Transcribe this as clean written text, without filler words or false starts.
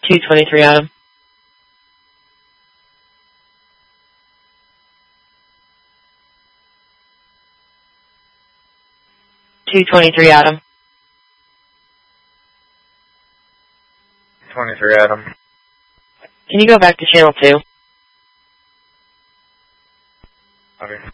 223 Adam. 223 Adam. 23 Adam. Can you go back to channel 2? Okay.